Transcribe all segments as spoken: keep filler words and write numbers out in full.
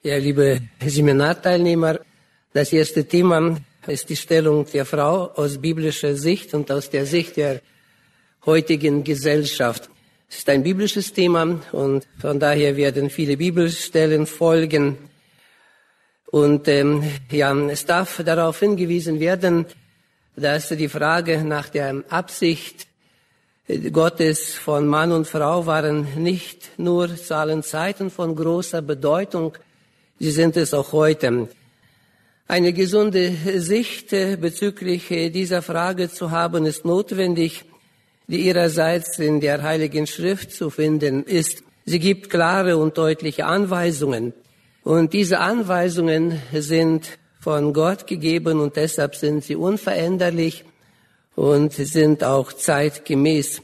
Ja, liebe Seminarteilnehmer, das erste Thema ist die Stellung der Frau aus biblischer Sicht und aus der Sicht der heutigen Gesellschaft. Es ist ein biblisches Thema und von daher werden viele Bibelstellen folgen. Und ähm, ja, es darf darauf hingewiesen werden, dass die Frage nach der Absicht Gottes von Mann und Frau waren nicht nur zu allen Zeiten von großer Bedeutung, sie sind es auch heute. Eine gesunde Sicht bezüglich dieser Frage zu haben, ist notwendig, die ihrerseits in der Heiligen Schrift zu finden ist. Sie gibt klare und deutliche Anweisungen. Und diese Anweisungen sind von Gott gegeben und deshalb sind sie unveränderlich und sind auch zeitgemäß.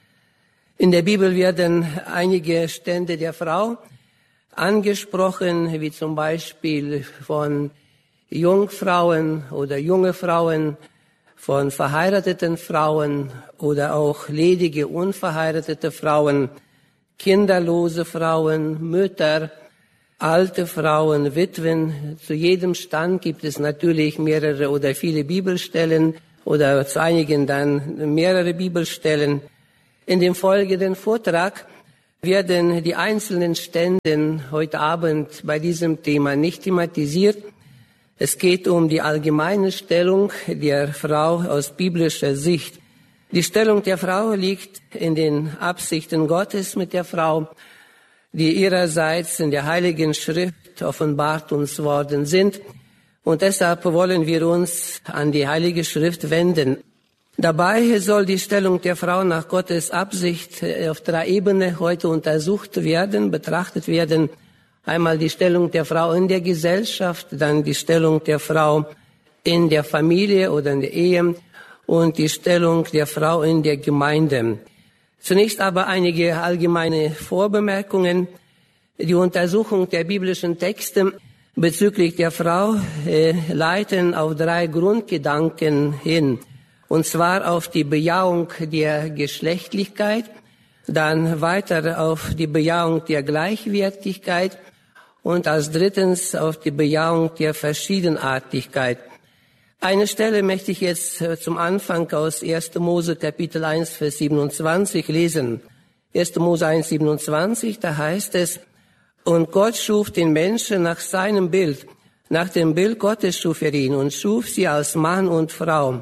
In der Bibel werden einige Stände der Frau angesprochen, wie zum Beispiel von Jungfrauen oder junge Frauen, von verheirateten Frauen oder auch ledige, unverheiratete Frauen, kinderlose Frauen, Mütter, alte Frauen, Witwen. Zu jedem Stand gibt es natürlich mehrere oder viele Bibelstellen oder zu einigen dann mehrere Bibelstellen. In dem folgenden Vortrag werden die einzelnen Stände heute Abend bei diesem Thema nicht thematisiert. Es geht um die allgemeine Stellung der Frau aus biblischer Sicht. Die Stellung der Frau liegt in den Absichten Gottes mit der Frau, die ihrerseits in der Heiligen Schrift offenbart uns worden sind. Und deshalb wollen wir uns an die Heilige Schrift wenden. Dabei soll die Stellung der Frau nach Gottes Absicht auf drei Ebenen heute untersucht werden, betrachtet werden. Einmal die Stellung der Frau in der Gesellschaft, dann die Stellung der Frau in der Familie oder in der Ehe und die Stellung der Frau in der Gemeinde. Zunächst aber einige allgemeine Vorbemerkungen. Die Untersuchung der biblischen Texte bezüglich der Frau äh, leiten auf drei Grundgedanken hin. Und zwar auf die Bejahung der Geschlechtlichkeit, dann weiter auf die Bejahung der Gleichwertigkeit und als drittens auf die Bejahung der Verschiedenartigkeit. Eine Stelle möchte ich jetzt zum Anfang aus erster Mose Kapitel eins, Vers siebenundzwanzig lesen. erster Mose eins, siebenundzwanzig, da heißt es, und Gott schuf den Menschen nach seinem Bild. Nach dem Bild Gottes schuf er ihn und schuf sie als Mann und Frau.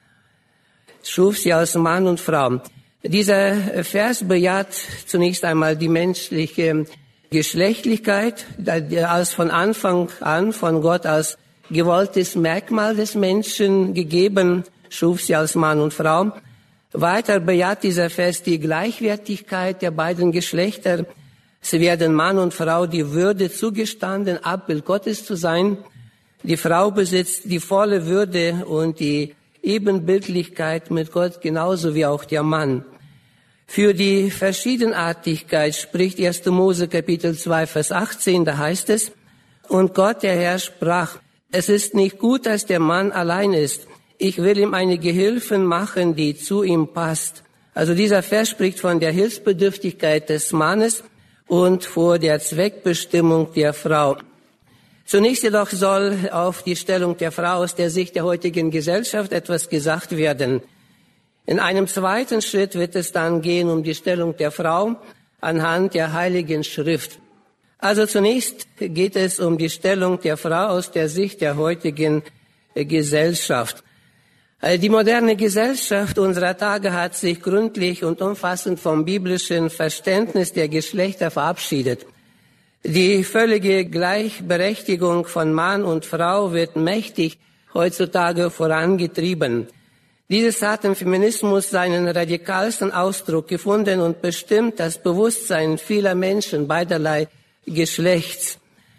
Schuf sie als Mann und Frau. Dieser Vers bejaht zunächst einmal die menschliche Geschlechtlichkeit, als von Anfang an von Gott als gewolltes Merkmal des Menschen gegeben, schuf sie als Mann und Frau. Weiter bejaht dieser Vers die Gleichwertigkeit der beiden Geschlechter. Sie werden Mann und Frau die Würde zugestanden, Abbild Gottes zu sein. Die Frau besitzt die volle Würde und die Ebenbildlichkeit mit Gott, genauso wie auch der Mann. Für die Verschiedenartigkeit spricht erster Mose Kapitel zwei, Vers achtzehn, da heißt es, und Gott, der Herr, sprach, es ist nicht gut, dass der Mann allein ist. Ich will ihm eine Gehilfin machen, die zu ihm passt. Also dieser Vers spricht von der Hilfsbedürftigkeit des Mannes und vor der Zweckbestimmung der Frau. Zunächst jedoch soll auf die Stellung der Frau aus der Sicht der heutigen Gesellschaft etwas gesagt werden. In einem zweiten Schritt wird es dann gehen um die Stellung der Frau anhand der Heiligen Schrift. Also zunächst geht es um die Stellung der Frau aus der Sicht der heutigen Gesellschaft. Die moderne Gesellschaft unserer Tage hat sich gründlich und umfassend vom biblischen Verständnis der Geschlechter verabschiedet. Die völlige Gleichberechtigung von Mann und Frau wird mächtig heutzutage vorangetrieben. Dieses hat im Feminismus seinen radikalsten Ausdruck gefunden und bestimmt das Bewusstsein vieler Menschen beiderlei Geschlechts.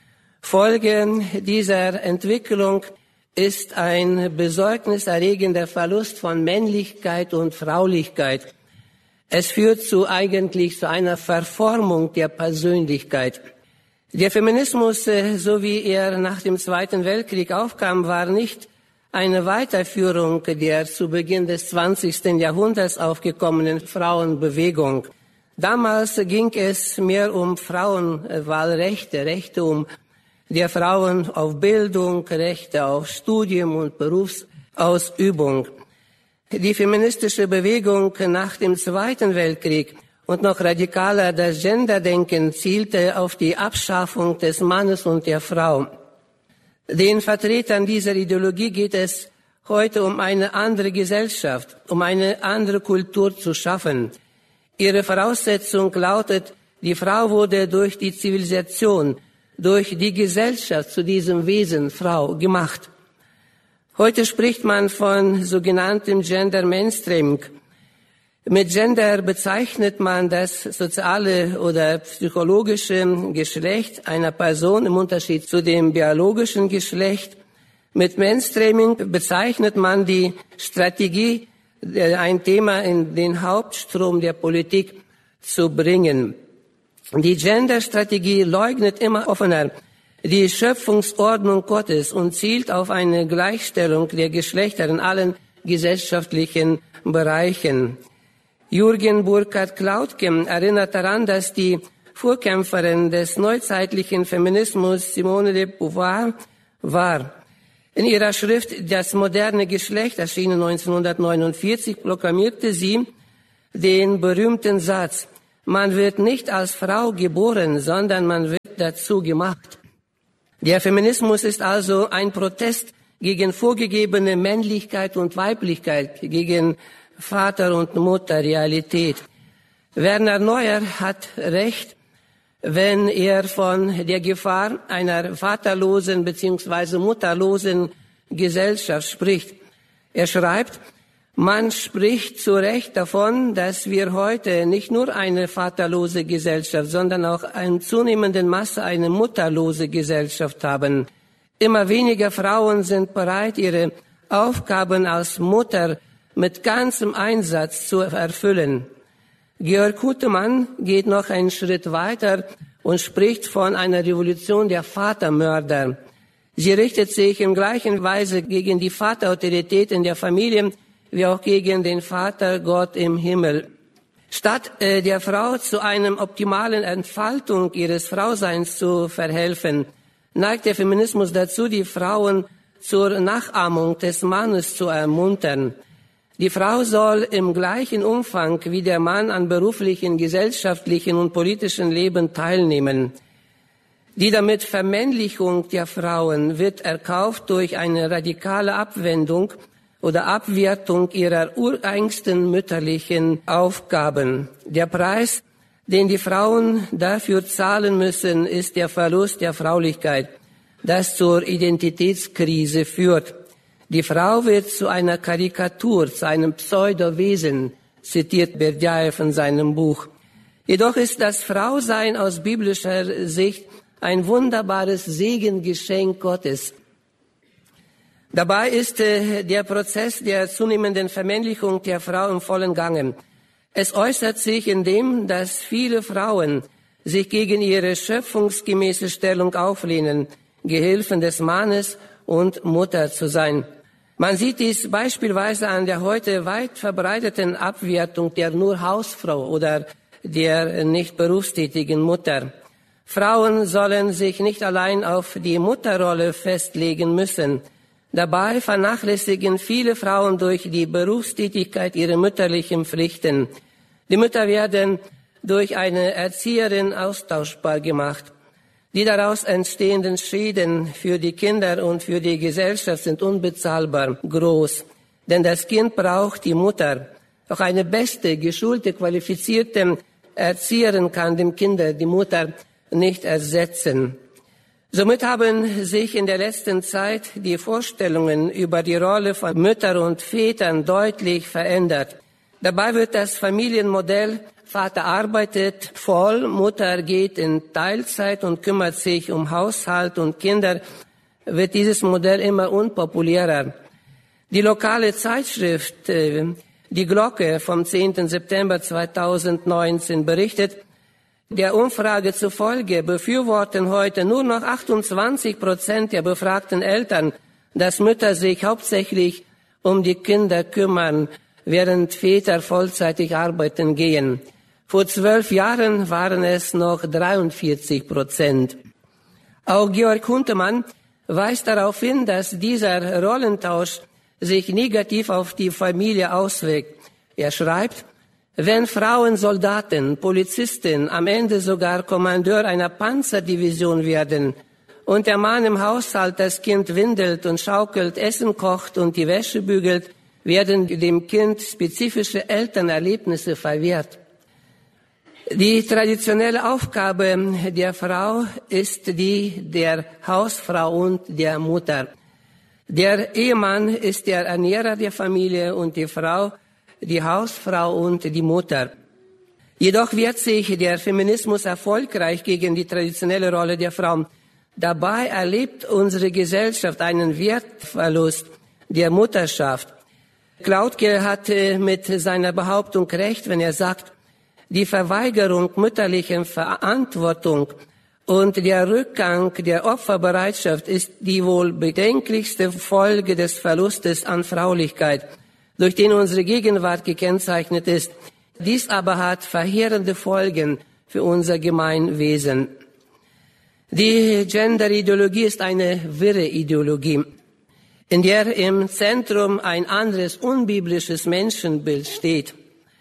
Folge dieser Entwicklung ist ein besorgniserregender Verlust von Männlichkeit und Fraulichkeit. Es führt zu eigentlich zu einer Verformung der Persönlichkeit. Der Feminismus, so wie er nach dem Zweiten Weltkrieg aufkam, war nicht eine Weiterführung der zu Beginn des zwanzigsten Jahrhunderts aufgekommenen Frauenbewegung. Damals ging es mehr um Frauenwahlrechte, Rechte um der Frauen auf Bildung, Rechte auf Studium und Berufsausübung. Die feministische Bewegung nach dem Zweiten Weltkrieg und noch radikaler das Genderdenken zielte auf die Abschaffung des Mannes und der Frau. Den Vertretern dieser Ideologie geht es heute um eine andere Gesellschaft, um eine andere Kultur zu schaffen. Ihre Voraussetzung lautet, die Frau wurde durch die Zivilisation, durch die Gesellschaft zu diesem Wesen Frau gemacht. Heute spricht man von sogenanntem Gender Mainstreaming. Mit Gender bezeichnet man das soziale oder psychologische Geschlecht einer Person im Unterschied zu dem biologischen Geschlecht. Mit Mainstreaming bezeichnet man die Strategie, ein Thema in den Hauptstrom der Politik zu bringen. Die Gender-Strategie leugnet immer offener die Schöpfungsordnung Gottes und zielt auf eine Gleichstellung der Geschlechter in allen gesellschaftlichen Bereichen. Jürgen Burkhard-Klautke erinnert daran, dass die Vorkämpferin des neuzeitlichen Feminismus Simone de Beauvoir war. In ihrer Schrift Das moderne Geschlecht, erschienen neunzehnhundertneunundvierzig, proklamierte sie den berühmten Satz: Man wird nicht als Frau geboren, sondern man wird dazu gemacht. Der Feminismus ist also ein Protest gegen vorgegebene Männlichkeit und Weiblichkeit, gegen Vater- und Mutterrealität. Werner Neuer hat recht, wenn er von der Gefahr einer vaterlosen bzw. mutterlosen Gesellschaft spricht. Er schreibt, man spricht zu Recht davon, dass wir heute nicht nur eine vaterlose Gesellschaft, sondern auch in zunehmendem Maße eine mutterlose Gesellschaft haben. Immer weniger Frauen sind bereit, ihre Aufgaben als Mutter mit ganzem Einsatz zu erfüllen. Georg Hutemann geht noch einen Schritt weiter und spricht von einer Revolution der Vatermörder. Sie richtet sich in gleicher Weise gegen die Vaterautorität in der Familie wie auch gegen den Vater Gott im Himmel. Statt äh, der Frau zu einer optimalen Entfaltung ihres Frauseins zu verhelfen, neigt der Feminismus dazu, die Frauen zur Nachahmung des Mannes zu ermuntern. Die Frau soll im gleichen Umfang wie der Mann an beruflichen, gesellschaftlichen und politischen Leben teilnehmen. Die damit Vermännlichung der Frauen wird erkauft durch eine radikale Abwendung oder Abwertung ihrer ureigensten mütterlichen Aufgaben. Der Preis, den die Frauen dafür zahlen müssen, ist der Verlust der Fraulichkeit, das zur Identitätskrise führt. Die Frau wird zu einer Karikatur, zu einem Pseudowesen, zitiert Berdyaev in seinem Buch. Jedoch ist das Frausein aus biblischer Sicht ein wunderbares Segengeschenk Gottes. Dabei ist äh, der Prozess der zunehmenden Vermännlichung der Frau im vollen Gange. Es äußert sich in dem, dass viele Frauen sich gegen ihre schöpfungsgemäße Stellung auflehnen, Gehilfen des Mannes und Mutter zu sein. Man sieht dies beispielsweise an der heute weit verbreiteten Abwertung der nur Hausfrau oder der nicht berufstätigen Mutter. Frauen sollen sich nicht allein auf die Mutterrolle festlegen müssen. Dabei vernachlässigen viele Frauen durch die Berufstätigkeit ihre mütterlichen Pflichten. Die Mütter werden durch eine Erzieherin austauschbar gemacht. Die daraus entstehenden Schäden für die Kinder und für die Gesellschaft sind unbezahlbar groß. Denn das Kind braucht die Mutter. Auch eine beste, geschulte, qualifizierte Erzieherin kann dem Kind die Mutter nicht ersetzen. Somit haben sich in der letzten Zeit die Vorstellungen über die Rolle von Müttern und Vätern deutlich verändert. Dabei wird das Familienmodell Vater arbeitet voll, Mutter geht in Teilzeit und kümmert sich um Haushalt und Kinder, wird dieses Modell immer unpopulärer. Die lokale Zeitschrift Die Glocke vom zehnten September zweitausendneunzehn berichtet, der Umfrage zufolge befürworten heute nur noch achtundzwanzig Prozent der befragten Eltern, dass Mütter sich hauptsächlich um die Kinder kümmern, während Väter vollzeitig arbeiten gehen. Vor zwölf Jahren waren es noch dreiundvierzig Prozent. Auch Georg Huntemann weist darauf hin, dass dieser Rollentausch sich negativ auf die Familie auswirkt. Er schreibt, wenn Frauen Soldaten, Polizisten, am Ende sogar Kommandeur einer Panzerdivision werden und der Mann im Haushalt das Kind windelt und schaukelt, Essen kocht und die Wäsche bügelt, werden dem Kind spezifische Elternerlebnisse verwehrt. Die traditionelle Aufgabe der Frau ist die der Hausfrau und der Mutter. Der Ehemann ist der Ernährer der Familie und die Frau die Hausfrau und die Mutter. Jedoch wehrt sich der Feminismus erfolgreich gegen die traditionelle Rolle der Frau. Dabei erlebt unsere Gesellschaft einen Wertverlust der Mutterschaft. Klautke hatte mit seiner Behauptung recht, wenn er sagt, die Verweigerung mütterlichen Verantwortung und der Rückgang der Opferbereitschaft ist die wohl bedenklichste Folge des Verlustes an Fraulichkeit, durch den unsere Gegenwart gekennzeichnet ist. Dies aber hat verheerende Folgen für unser Gemeinwesen. Die Gender-Ideologie ist eine wirre Ideologie, in der im Zentrum ein anderes unbiblisches Menschenbild steht.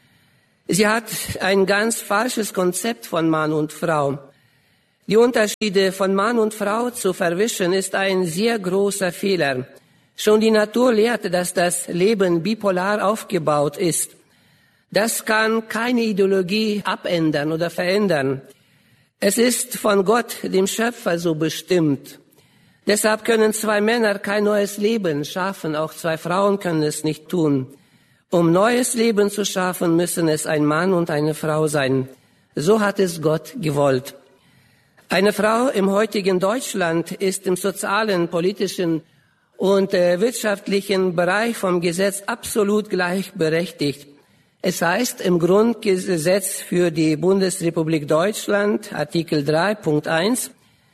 Sie hat ein ganz falsches Konzept von Mann und Frau. Die Unterschiede von Mann und Frau zu verwischen, ist ein sehr großer Fehler. Schon die Natur lehrt, dass das Leben bipolar aufgebaut ist. Das kann keine Ideologie abändern oder verändern. Es ist von Gott, dem Schöpfer, so bestimmt. Deshalb können zwei Männer kein neues Leben schaffen, auch zwei Frauen können es nicht tun. Um neues Leben zu schaffen, müssen es ein Mann und eine Frau sein. So hat es Gott gewollt. Eine Frau im heutigen Deutschland ist im sozialen, politischen und äh, wirtschaftlichen Bereich vom Gesetz absolut gleichberechtigt. Es heißt im Grundgesetz für die Bundesrepublik Deutschland, Artikel drei Punkt eins,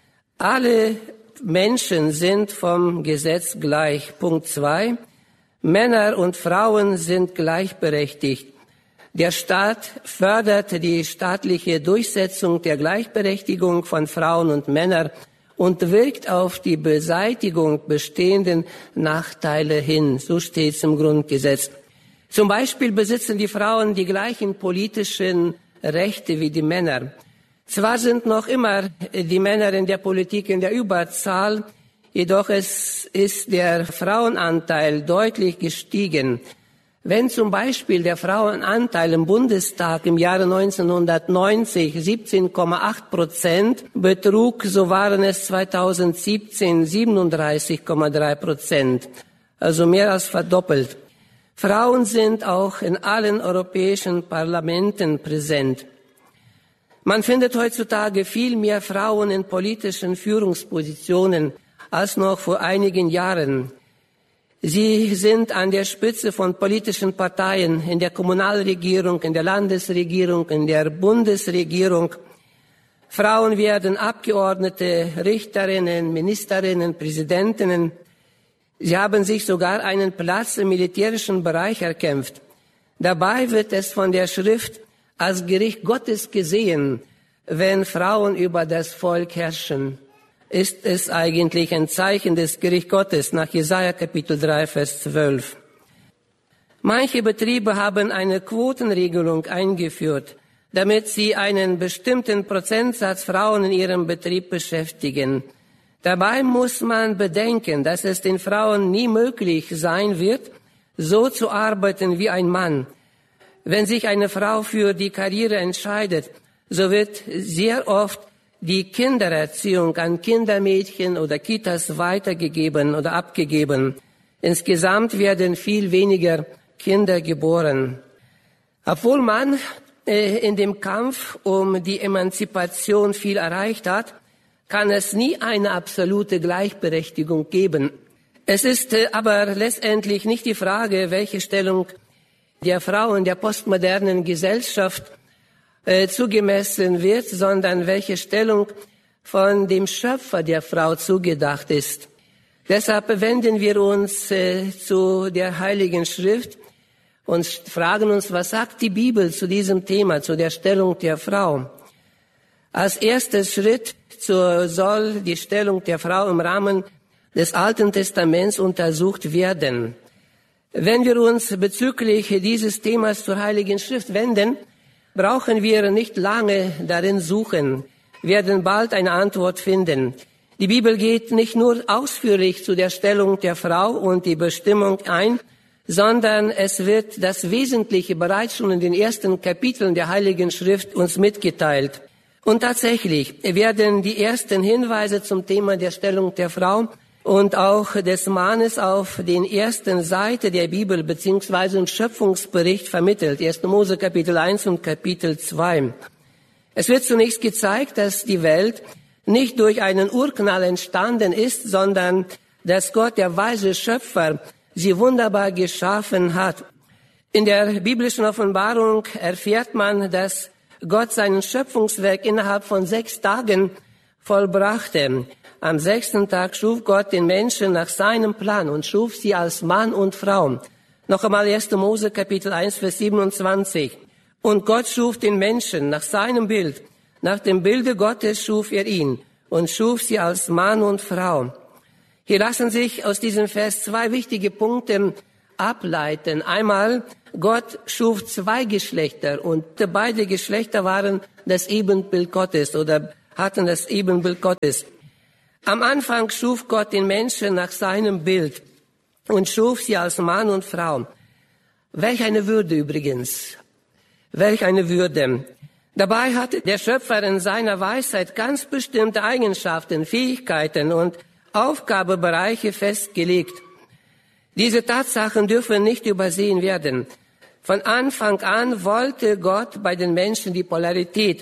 alle Menschen sind vom Gesetz gleich. Punkt zwei, Männer und Frauen sind gleichberechtigt. Der Staat fördert die staatliche Durchsetzung der Gleichberechtigung von Frauen und Männern und wirkt auf die Beseitigung bestehenden Nachteile hin. So steht es im Grundgesetz. Zum Beispiel besitzen die Frauen die gleichen politischen Rechte wie die Männer. Zwar sind noch immer die Männer in der Politik in der Überzahl, jedoch es ist der Frauenanteil deutlich gestiegen. Wenn zum Beispiel der Frauenanteil im Bundestag im Jahre neunzehnhundertneunzig siebzehn Komma acht Prozent betrug, so waren es zweitausendsiebzehn siebenunddreißig Komma drei Prozent, also mehr als verdoppelt. Frauen sind auch in allen europäischen Parlamenten präsent. Man findet heutzutage viel mehr Frauen in politischen Führungspositionen als noch vor einigen Jahren. Sie sind an der Spitze von politischen Parteien in der Kommunalregierung, in der Landesregierung, in der Bundesregierung. Frauen werden Abgeordnete, Richterinnen, Ministerinnen, Präsidentinnen. Sie haben sich sogar einen Platz im militärischen Bereich erkämpft. Dabei wird es von der Schrift als Gericht Gottes gesehen, wenn Frauen über das Volk herrschen. Ist es eigentlich ein Zeichen des Gerichts Gottes nach Jesaja Kapitel drei, Vers zwölf. Manche Betriebe haben eine Quotenregelung eingeführt, damit sie einen bestimmten Prozentsatz Frauen in ihrem Betrieb beschäftigen. Dabei muss man bedenken, dass es den Frauen nie möglich sein wird, so zu arbeiten wie ein Mann. Wenn sich eine Frau für die Karriere entscheidet, so wird sehr oft die Kindererziehung an Kindermädchen oder Kitas weitergegeben oder abgegeben. Insgesamt werden viel weniger Kinder geboren. Obwohl man äh, in dem Kampf um die Emanzipation viel erreicht hat, kann es nie eine absolute Gleichberechtigung geben. Es ist äh, aber letztendlich nicht die Frage, welche Stellung der Frau in der postmodernen Gesellschaft äh, zugemessen wird, sondern welche Stellung von dem Schöpfer der Frau zugedacht ist. Deshalb wenden wir uns äh, zu der Heiligen Schrift und fragen uns, was sagt die Bibel zu diesem Thema, zu der Stellung der Frau? Als erster Schritt so soll die Stellung der Frau im Rahmen des Alten Testaments untersucht werden. Wenn wir uns bezüglich dieses Themas zur Heiligen Schrift wenden, brauchen wir nicht lange darin suchen, werden bald eine Antwort finden. Die Bibel geht nicht nur ausführlich zu der Stellung der Frau und die Bestimmung ein, sondern es wird das Wesentliche bereits schon in den ersten Kapiteln der Heiligen Schrift uns mitgeteilt. Und tatsächlich werden die ersten Hinweise zum Thema der Stellung der Frau und auch des Mannes auf den ersten Seite der Bibel beziehungsweise im Schöpfungsbericht vermittelt. erster Mose Kapitel eins und Kapitel zwei. Es wird zunächst gezeigt, dass die Welt nicht durch einen Urknall entstanden ist, sondern dass Gott, der weise Schöpfer, sie wunderbar geschaffen hat. In der biblischen Offenbarung erfährt man, dass Gott sein Schöpfungswerk innerhalb von sechs Tagen vollbrachte. Am sechsten Tag schuf Gott den Menschen nach seinem Plan und schuf sie als Mann und Frau. Noch einmal erster Mose Kapitel eins, Vers siebenundzwanzig. Und Gott schuf den Menschen nach seinem Bild. Nach dem Bilde Gottes schuf er ihn und schuf sie als Mann und Frau. Hier lassen sich aus diesem Vers zwei wichtige Punkte ableiten. Einmal, Gott schuf zwei Geschlechter und beide Geschlechter waren das Ebenbild Gottes oder hatten das Ebenbild Gottes. Am Anfang schuf Gott den Menschen nach seinem Bild und schuf sie als Mann und Frau. Welch eine Würde übrigens. Welch eine Würde. Dabei hatte der Schöpfer in seiner Weisheit ganz bestimmte Eigenschaften, Fähigkeiten und Aufgabebereiche festgelegt. Diese Tatsachen dürfen nicht übersehen werden. Von Anfang an wollte Gott bei den Menschen die Polarität.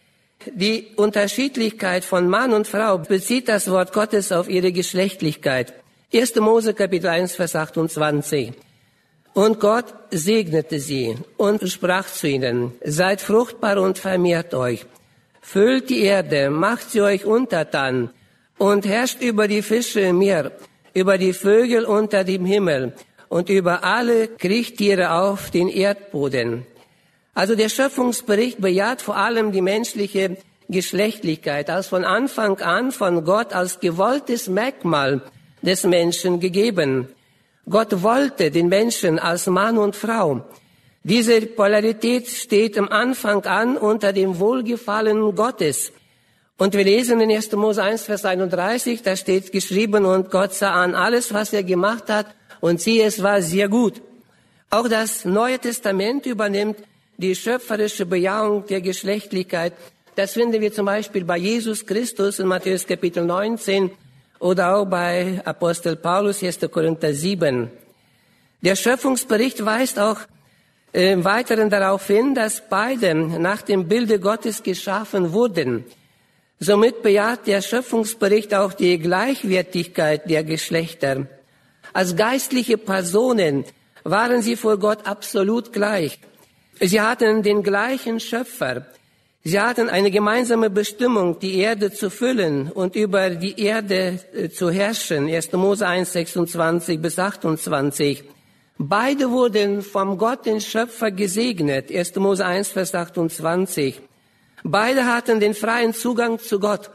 Die Unterschiedlichkeit von Mann und Frau bezieht das Wort Gottes auf ihre Geschlechtlichkeit. erster Mose Kapitel eins, Vers achtundzwanzig. Und Gott segnete sie und sprach zu ihnen, seid fruchtbar und vermehrt euch. Füllt die Erde, macht sie euch untertan und herrscht über die Fische im Meer, über die Vögel unter dem Himmel und über alle Kriechtiere auf den Erdboden. Also der Schöpfungsbericht bejaht vor allem die menschliche Geschlechtlichkeit, als von Anfang an von Gott als gewolltes Merkmal des Menschen gegeben. Gott wollte den Menschen als Mann und Frau. Diese Polarität steht am Anfang an unter dem Wohlgefallen Gottes. Und wir lesen in erster Mose eins, Vers einunddreißig, da steht geschrieben, und Gott sah an alles, was er gemacht hat, und siehe, es war sehr gut. Auch das Neue Testament übernimmt die schöpferische Bejahung der Geschlechtlichkeit. Das finden wir zum Beispiel bei Jesus Christus in Matthäus Kapitel neunzehn oder auch bei Apostel Paulus, erster Korinther sieben. Der Schöpfungsbericht weist auch im Weiteren darauf hin, dass beide nach dem Bilde Gottes geschaffen wurden. Somit bejaht der Schöpfungsbericht auch die Gleichwertigkeit der Geschlechter. Als geistliche Personen waren sie vor Gott absolut gleich. Sie hatten den gleichen Schöpfer. Sie hatten eine gemeinsame Bestimmung, die Erde zu füllen und über die Erde äh, zu herrschen. erster Mose eins, sechsundzwanzig bis achtundzwanzig. Beide wurden vom Gott, den Schöpfer, gesegnet. erster Mose eins, Vers achtundzwanzig. Beide hatten den freien Zugang zu Gott.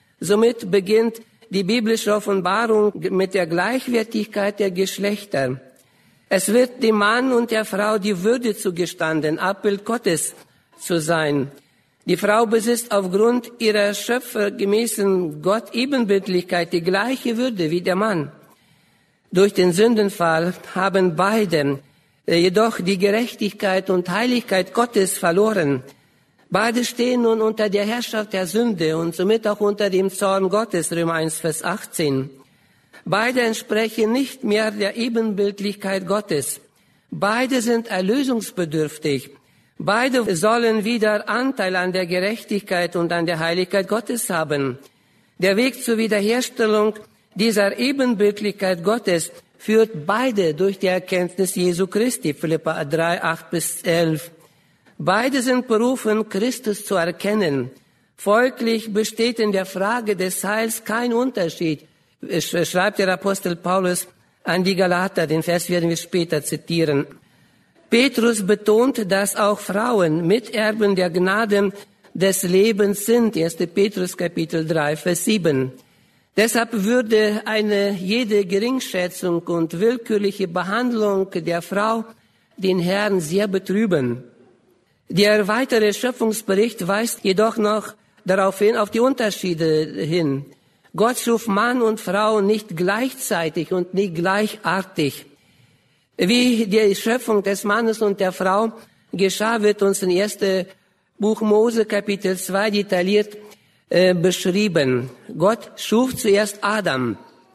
Somit beginnt die biblische Offenbarung mit der Gleichwertigkeit der Geschlechter. Es wird dem Mann und der Frau die Würde zugestanden, Abbild Gottes zu sein. Die Frau besitzt aufgrund ihrer schöpfergemäßen Gott-Ebenbildlichkeit die gleiche Würde wie der Mann. Durch den Sündenfall haben beide jedoch die Gerechtigkeit und Heiligkeit Gottes verloren. Beide stehen nun unter der Herrschaft der Sünde und somit auch unter dem Zorn Gottes, Römer eins, Vers achtzehn. Beide entsprechen nicht mehr der Ebenbildlichkeit Gottes. Beide sind erlösungsbedürftig. Beide sollen wieder Anteil an der Gerechtigkeit und an der Heiligkeit Gottes haben. Der Weg zur Wiederherstellung dieser Ebenbildlichkeit Gottes führt beide durch die Erkenntnis Jesu Christi, Philipper drei, acht bis elf. Beide sind berufen, Christus zu erkennen. Folglich besteht in der Frage des Heils kein Unterschied, schreibt der Apostel Paulus an die Galater, den Vers werden wir später zitieren. Petrus betont, dass auch Frauen Miterben der Gnade des Lebens sind. erster Petrus Kapitel drei, Vers sieben. Deshalb würde eine jede Geringschätzung und willkürliche Behandlung der Frau den Herrn sehr betrüben. Der weitere Schöpfungsbericht weist jedoch noch darauf hin, auf die Unterschiede hin. Gott schuf Mann und Frau nicht gleichzeitig und nicht gleichartig. Wie die Schöpfung des Mannes und der Frau geschah, wird uns in ersten Buch Mose Kapitel zwei detailliert äh, beschrieben. Gott schuf zuerst Adam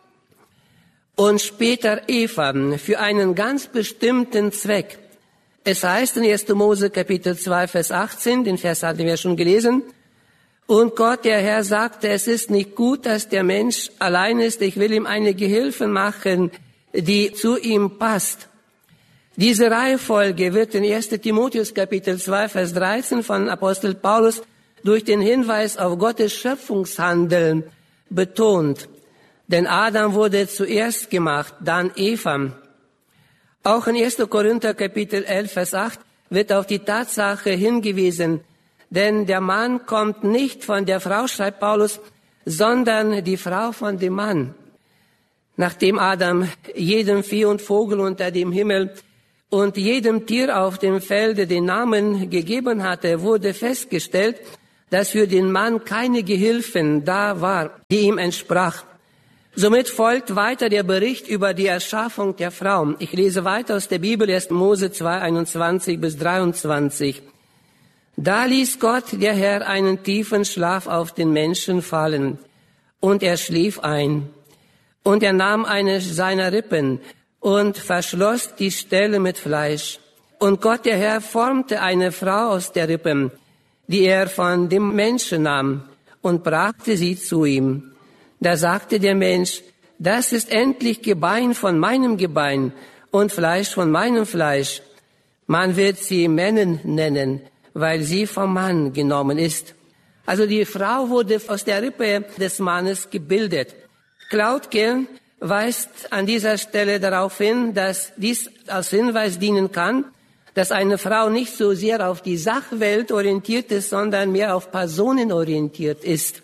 und später Eva für einen ganz bestimmten Zweck. Es heißt in ersten Mose Kapitel zwei, Vers achtzehn, den Vers hatten wir schon gelesen, und Gott, der Herr, sagte, es ist nicht gut, dass der Mensch allein ist, ich will ihm eine Gehilfin machen, die zu ihm passt. Diese Reihenfolge wird in ersten Timotheus Kapitel zwei, Vers dreizehn von Apostel Paulus durch den Hinweis auf Gottes Schöpfungshandeln betont. Denn Adam wurde zuerst gemacht, dann Eva. Auch in ersten Korinther Kapitel elf, Vers acht wird auf die Tatsache hingewiesen, denn der Mann kommt nicht von der Frau, schreibt Paulus, sondern die Frau von dem Mann. Nachdem Adam jedem Vieh und Vogel unter dem Himmel und jedem Tier auf dem Felde den Namen gegeben hatte, wurde festgestellt, dass für den Mann keine Gehilfin da war, die ihm entsprach. Somit folgt weiter der Bericht über die Erschaffung der Frau. Ich lese weiter aus der Bibel, erster Mose zwei, einundzwanzig bis dreiundzwanzig. Da ließ Gott, der Herr, einen tiefen Schlaf auf den Menschen fallen, und er schlief ein. Und er nahm eine seiner Rippen und verschloss die Stelle mit Fleisch. Und Gott, der Herr, formte eine Frau aus der Rippen, die er von dem Menschen nahm, und brachte sie zu ihm. Da sagte der Mensch, das ist endlich Gebein von meinem Gebein und Fleisch von meinem Fleisch. Man wird sie Männin nennen, weil sie vom Mann genommen ist. Also die Frau wurde aus der Rippe des Mannes gebildet. Klautke weist an dieser Stelle darauf hin, dass dies als Hinweis dienen kann, dass eine Frau nicht so sehr auf die Sachwelt orientiert ist, sondern mehr auf Personen orientiert ist.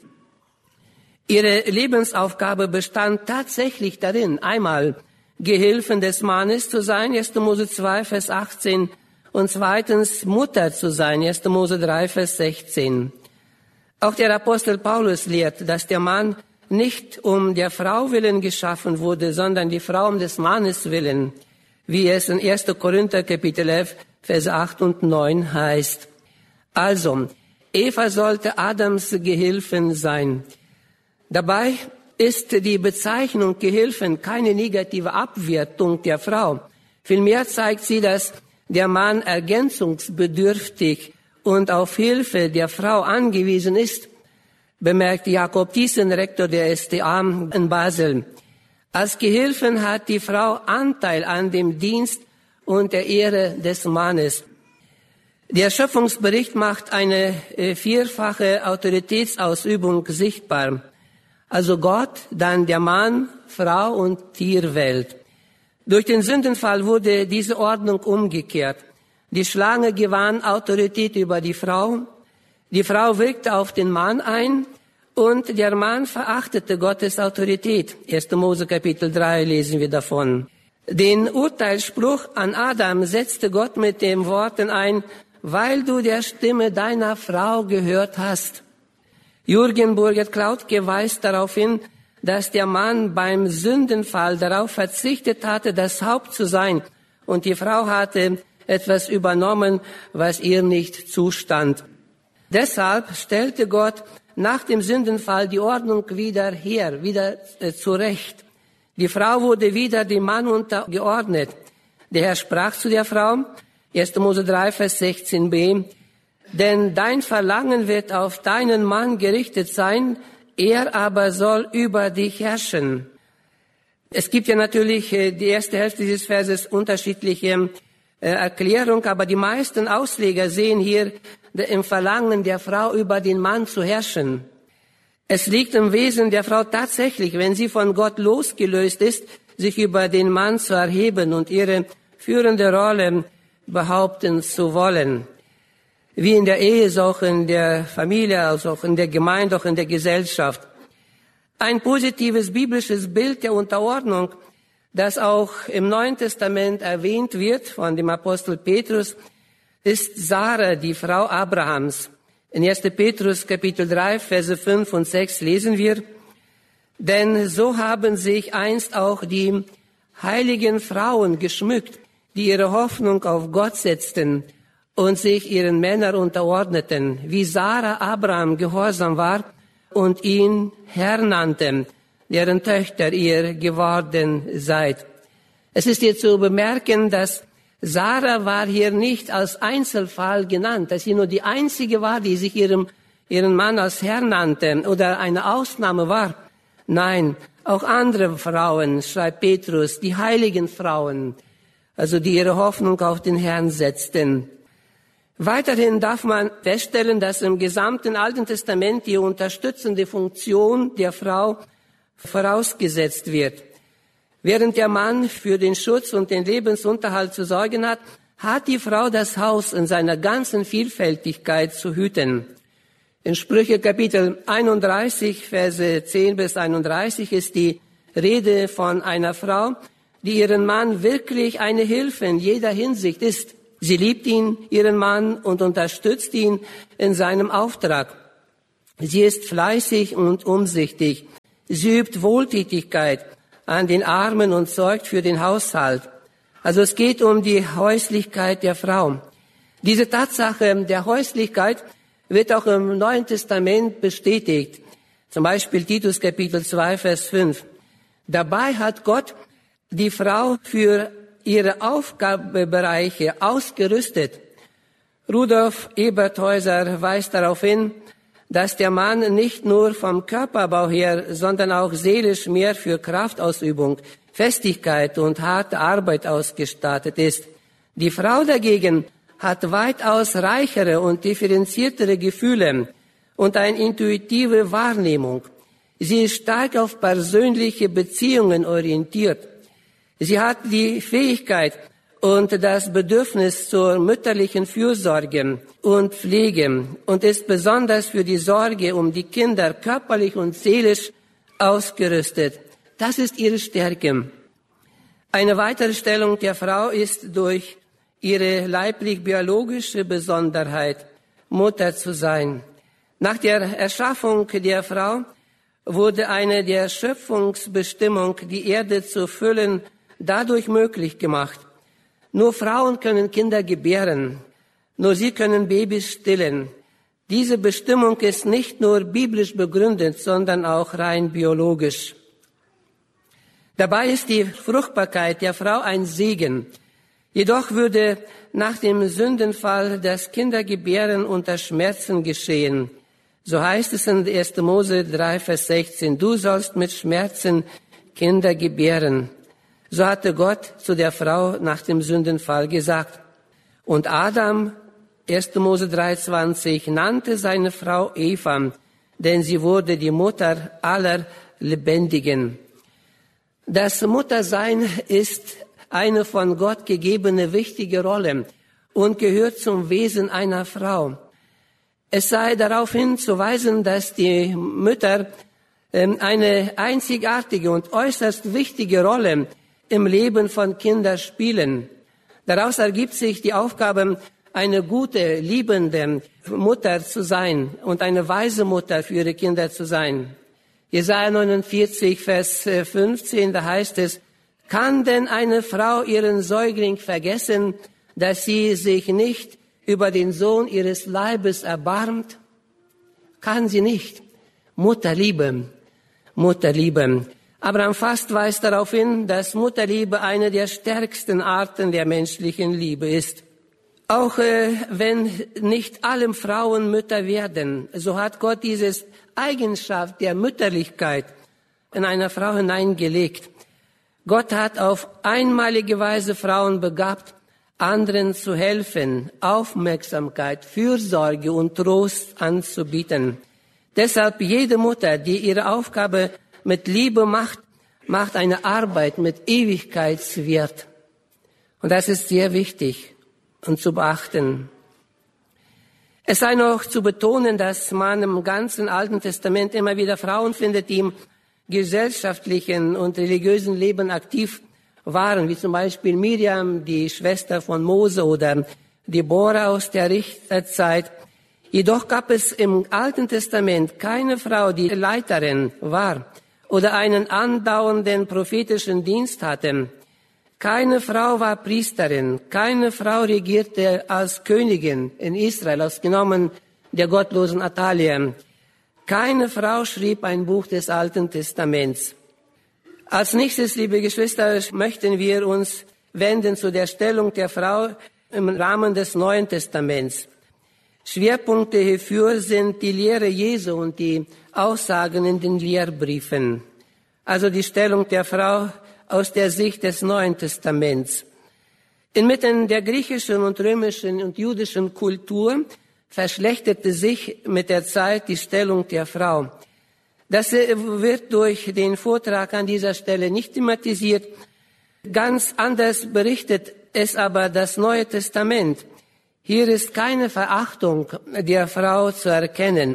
Ihre Lebensaufgabe bestand tatsächlich darin, einmal Gehilfen des Mannes zu sein, erster Mose zwei, Vers achtzehn, und zweitens Mutter zu sein, erster Mose drei, Vers sechzehn. Auch der Apostel Paulus lehrt, dass der Mann nicht um der Frau willen geschaffen wurde, sondern die Frau um des Mannes willen, wie es in erster Korinther Kapitel elf, Vers acht und neun heißt. Also, Eva sollte Adams Gehilfin sein. Dabei ist die Bezeichnung Gehilfin keine negative Abwertung der Frau. Vielmehr zeigt sie, dass der Mann ergänzungsbedürftig und auf Hilfe der Frau angewiesen ist, bemerkt Jakob Thiessen, Rektor der S T A in Basel. Als Gehilfin hat die Frau Anteil an dem Dienst und der Ehre des Mannes. Der Schöpfungsbericht macht eine vierfache Autoritätsausübung sichtbar. Also Gott, dann der Mann, Frau und Tierwelt. Durch den Sündenfall wurde diese Ordnung umgekehrt. Die Schlange gewann Autorität über die Frau, die Frau wirkte auf den Mann ein und der Mann verachtete Gottes Autorität. erster Mose Kapitel drei lesen wir davon. Den Urteilsspruch an Adam setzte Gott mit den Worten ein, weil du der Stimme deiner Frau gehört hast. Jürgen Burgert-Klautke weist darauf hin, dass der Mann beim Sündenfall darauf verzichtet hatte, das Haupt zu sein, und die Frau hatte etwas übernommen, was ihr nicht zustand. Deshalb stellte Gott nach dem Sündenfall die Ordnung wieder her, wieder äh, zurecht. Die Frau wurde wieder dem Mann untergeordnet. Der Herr sprach zu der Frau, erster Mose drei, Vers sechzehn b, denn dein Verlangen wird auf deinen Mann gerichtet sein, er aber soll über dich herrschen. Es gibt ja natürlich äh, die erste Hälfte dieses Verses unterschiedliche äh, Erklärung, aber die meisten Ausleger sehen hier im Verlangen der Frau über den Mann zu herrschen. Es liegt im Wesen der Frau tatsächlich, wenn sie von Gott losgelöst ist, sich über den Mann zu erheben und ihre führende Rolle behaupten zu wollen. wie in der Ehe, so auch in der Familie, also auch in der Gemeinde, auch in der Gesellschaft. Ein positives biblisches Bild der Unterordnung, das auch im Neuen Testament erwähnt wird von dem Apostel Petrus, ist Sarah, die Frau Abrahams. In erster Petrus Kapitel drei, Verse fünf und sechs lesen wir: Denn so haben sich einst auch die heiligen Frauen geschmückt, die ihre Hoffnung auf Gott setzten und sich ihren Männern unterordneten, wie Sarah Abraham gehorsam war und ihn Herr nannte, deren Töchter ihr geworden seid. Es ist hier zu bemerken, dass Sarah war hier nicht als Einzelfall genannt, dass sie nur die einzige war, die sich ihrem, ihren Mann als Herr nannte oder eine Ausnahme war. Nein, auch andere Frauen, schreibt Petrus, die heiligen Frauen, also die ihre Hoffnung auf den Herrn setzten. Weiterhin darf man feststellen, dass im gesamten Alten Testament die unterstützende Funktion der Frau vorausgesetzt wird. Während der Mann für den Schutz und den Lebensunterhalt zu sorgen hat, hat die Frau das Haus in seiner ganzen Vielfältigkeit zu hüten. In Sprüche Kapitel einunddreißig, Verse zehn bis einunddreißig ist die Rede von einer Frau, die ihren Mann wirklich eine Hilfe in jeder Hinsicht ist. Sie liebt ihn, ihren Mann, und unterstützt ihn in seinem Auftrag. Sie ist fleißig und umsichtig. Sie übt Wohltätigkeit an den Armen und sorgt für den Haushalt. Also es geht um die Häuslichkeit der Frau. Diese Tatsache der Häuslichkeit wird auch im Neuen Testament bestätigt. Zum Beispiel Titus Kapitel zwei, Vers fünf. Dabei hat Gott die Frau für ihre Aufgabenbereiche ausgerüstet. Rudolf Eberthäuser weist darauf hin, dass der Mann nicht nur vom Körperbau her, sondern auch seelisch mehr für Kraftausübung, Festigkeit und harte Arbeit ausgestattet ist. Die Frau dagegen hat weitaus reichere und differenziertere Gefühle und eine intuitive Wahrnehmung. Sie ist stark auf persönliche Beziehungen orientiert. Sie hat die Fähigkeit und das Bedürfnis zur mütterlichen Fürsorge und Pflege und ist besonders für die Sorge um die Kinder körperlich und seelisch ausgerüstet. Das ist ihre Stärke. Eine weitere Stellung der Frau ist durch ihre leiblich-biologische Besonderheit, Mutter zu sein. Nach der Erschaffung der Frau wurde eine der Schöpfungsbestimmung, die Erde zu füllen, dadurch möglich gemacht. Nur Frauen können Kinder gebären, nur sie können Babys stillen. Diese Bestimmung ist nicht nur biblisch begründet, sondern auch rein biologisch. Dabei ist die Fruchtbarkeit der Frau ein Segen. Jedoch würde nach dem Sündenfall das Kindergebären unter Schmerzen geschehen. So heißt es in erster Mose drei, Vers sechzehn, du sollst mit Schmerzen Kinder gebären. So hatte Gott zu der Frau nach dem Sündenfall gesagt. Und Adam, erster Mose drei, zwanzig, nannte seine Frau Eva, denn sie wurde die Mutter aller Lebendigen. Das Muttersein ist eine von Gott gegebene wichtige Rolle und gehört zum Wesen einer Frau. Es sei darauf hinzuweisen, dass die Mütter eine einzigartige und äußerst wichtige Rolle im Leben von Kindern spielen. Daraus ergibt sich die Aufgabe, eine gute, liebende Mutter zu sein und eine weise Mutter für ihre Kinder zu sein. Jesaja neunundvierzig, Vers fünfzehn, da heißt es, kann denn eine Frau ihren Säugling vergessen, dass sie sich nicht über den Sohn ihres Leibes erbarmt? Kann sie nicht. Mutterliebe, Mutterliebe. Abraham Fast weist darauf hin, dass Mutterliebe eine der stärksten Arten der menschlichen Liebe ist. Auch äh, wenn nicht alle Frauen Mütter werden, so hat Gott diese Eigenschaft der Mütterlichkeit in einer Frau hineingelegt. Gott hat auf einmalige Weise Frauen begabt, anderen zu helfen, Aufmerksamkeit, Fürsorge und Trost anzubieten. Deshalb jede Mutter, die ihre Aufgabe mit Liebe macht, macht eine Arbeit mit Ewigkeitswert. Und das ist sehr wichtig und zu beachten. Es sei noch zu betonen, dass man im ganzen Alten Testament immer wieder Frauen findet, die im gesellschaftlichen und religiösen Leben aktiv waren, wie zum Beispiel Miriam, die Schwester von Mose, oder Deborah aus der Richterzeit. Jedoch gab es im Alten Testament keine Frau, die Leiterin war oder einen andauernden prophetischen Dienst hatte. Keine Frau war Priesterin, keine Frau regierte als Königin in Israel, ausgenommen der gottlosen Athalia. Keine Frau schrieb ein Buch des Alten Testaments. Als nächstes, liebe Geschwister, möchten wir uns wenden zu der Stellung der Frau im Rahmen des Neuen Testaments. Schwerpunkte hierfür sind die Lehre Jesu und die Aussagen in den Lehrbriefen. Also die Stellung der Frau aus der Sicht des Neuen Testaments. Inmitten der griechischen und römischen und jüdischen Kultur verschlechterte sich mit der Zeit die Stellung der Frau. Das wird durch den Vortrag an dieser Stelle nicht thematisiert. Ganz anders berichtet es aber das Neue Testament. Hier ist keine Verachtung der Frau zu erkennen.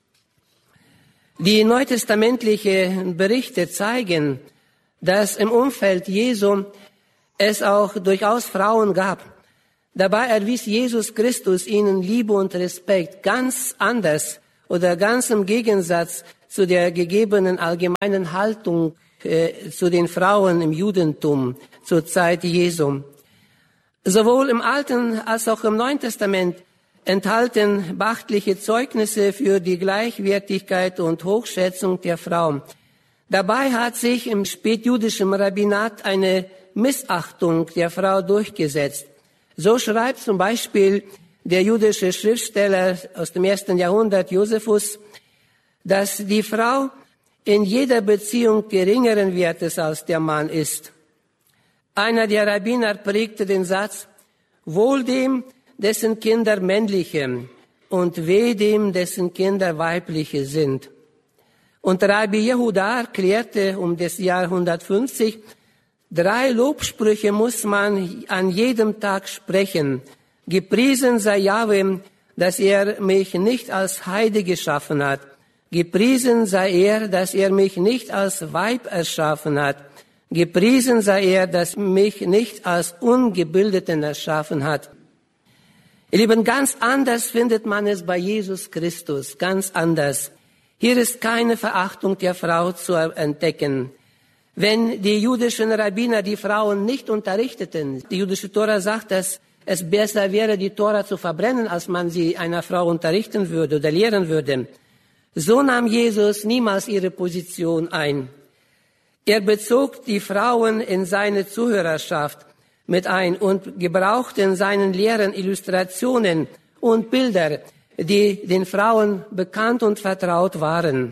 Die neutestamentlichen Berichte zeigen, dass im Umfeld Jesu es auch durchaus Frauen gab. Dabei erwies Jesus Christus ihnen Liebe und Respekt ganz anders oder ganz im Gegensatz zu der gegebenen allgemeinen Haltung äh, zu den Frauen im Judentum zur Zeit Jesu. Sowohl im Alten als auch im Neuen Testament enthalten beachtliche Zeugnisse für die Gleichwertigkeit und Hochschätzung der Frau. Dabei hat sich im spätjüdischen Rabbinat eine Missachtung der Frau durchgesetzt. So schreibt zum Beispiel der jüdische Schriftsteller aus dem ersten Jahrhundert, Josephus, dass die Frau in jeder Beziehung geringeren Wertes als der Mann ist. Einer der Rabbiner prägte den Satz: Wohl dem, dessen Kinder männliche, und weh dem, dessen Kinder weibliche sind. Und Rabbi Jehuda erklärte um das Jahr hundertfünfzig, drei Lobsprüche muss man an jedem Tag sprechen. Gepriesen sei Jahwe, dass er mich nicht als Heide geschaffen hat. Gepriesen sei er, dass er mich nicht als Weib erschaffen hat. Gepriesen sei er, dass mich nicht als Ungebildeten erschaffen hat. Ihr Lieben, ganz anders findet man es bei Jesus Christus, ganz anders. Hier ist keine Verachtung der Frau zu entdecken. Wenn die jüdischen Rabbiner die Frauen nicht unterrichteten, die jüdische Tora sagt, dass es besser wäre, die Tora zu verbrennen, als man sie einer Frau unterrichten würde oder lehren würde, so nahm Jesus niemals ihre Position ein. Er bezog die Frauen in seine Zuhörerschaft mit ein und gebrauchte in seinen Lehren Illustrationen und Bilder, die den Frauen bekannt und vertraut waren.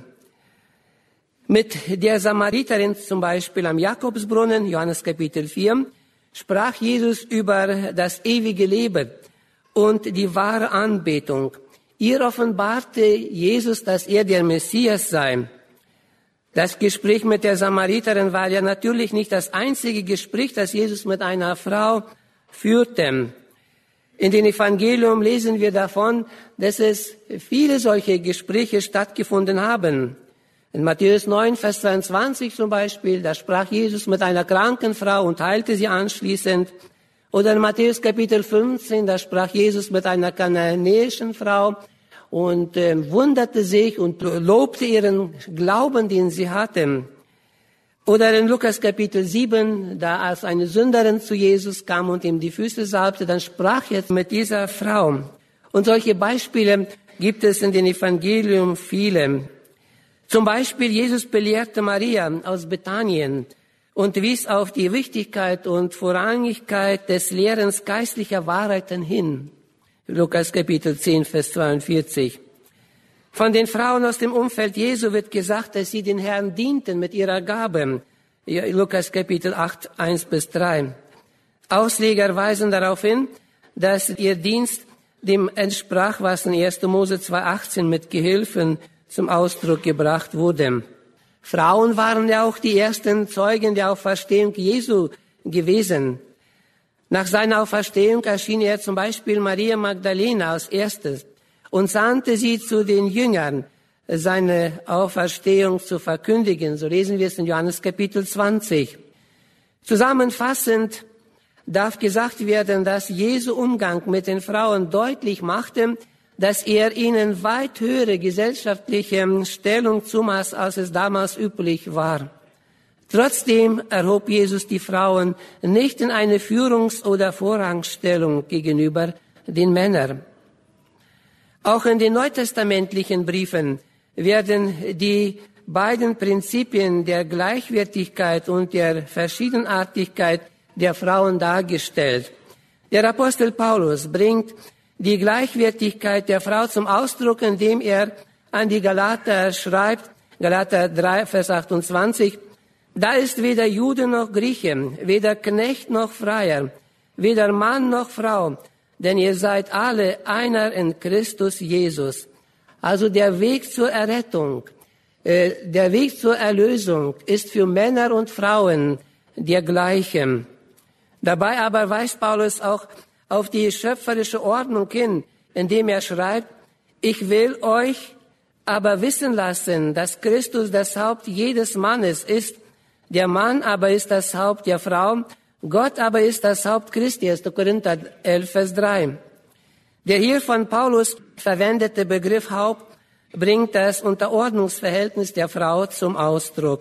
Mit der Samariterin zum Beispiel am Jakobsbrunnen, Johannes Kapitel vier, sprach Jesus über das ewige Leben und die wahre Anbetung. Ihr offenbarte Jesus, dass er der Messias sei. Das Gespräch mit der Samariterin war ja natürlich nicht das einzige Gespräch, das Jesus mit einer Frau führte. In den Evangelium lesen wir davon, dass es viele solche Gespräche stattgefunden haben. In Matthäus neun, Vers zweiundzwanzig zum Beispiel, da sprach Jesus mit einer kranken Frau und heilte sie anschließend. Oder in Matthäus Kapitel fünfzehn, da sprach Jesus mit einer kananäischen Frau und äh, wunderte sich und lobte ihren Glauben, den sie hatte. Oder in Lukas Kapitel sieben, da als eine Sünderin zu Jesus kam und ihm die Füße salbte, dann sprach er mit dieser Frau. Und solche Beispiele gibt es in den Evangelium viele. Zum Beispiel, Jesus belehrte Maria aus Bethanien und wies auf die Wichtigkeit und Vorrangigkeit des Lehrens geistlicher Wahrheiten hin. Lukas Kapitel zehn, Vers zweiundvierzig. Von den Frauen aus dem Umfeld Jesu wird gesagt, dass sie den Herrn dienten mit ihrer Gabe. Lukas Kapitel acht, eins bis drei. Ausleger weisen darauf hin, dass ihr Dienst dem entsprach, was in erster Mose zwei, achtzehn mit Gehilfen zum Ausdruck gebracht wurde. Frauen waren ja auch die ersten Zeugen der Auferstehung Jesu gewesen. Nach seiner Auferstehung erschien er zum Beispiel Maria Magdalena als erstes. und sandte sie zu den Jüngern, seine Auferstehung zu verkündigen. So lesen wir es in Johannes Kapitel zwanzig. Zusammenfassend darf gesagt werden, dass Jesu Umgang mit den Frauen deutlich machte, dass er ihnen weit höhere gesellschaftliche Stellung zumaß, als es damals üblich war. Trotzdem erhob Jesus die Frauen nicht in eine Führungs- oder Vorrangstellung gegenüber den Männern. Auch in den neutestamentlichen Briefen werden die beiden Prinzipien der Gleichwertigkeit und der Verschiedenartigkeit der Frauen dargestellt. Der Apostel Paulus bringt die Gleichwertigkeit der Frau zum Ausdruck, indem er an die Galater schreibt, Galater drei, Vers achtundzwanzig, da ist weder Jude noch Grieche, weder Knecht noch Freier, weder Mann noch Frau, denn ihr seid alle einer in Christus Jesus. Also der Weg zur Errettung, äh, der Weg zur Erlösung ist für Männer und Frauen der gleiche. Dabei aber weist Paulus auch auf die schöpferische Ordnung hin, indem er schreibt, ich will euch aber wissen lassen, dass Christus das Haupt jedes Mannes ist, der Mann aber ist das Haupt der Frau, Gott aber ist das Haupt Christi, erster Korinther elf, Vers drei. Der hier von Paulus verwendete Begriff Haupt bringt das Unterordnungsverhältnis der Frau zum Ausdruck.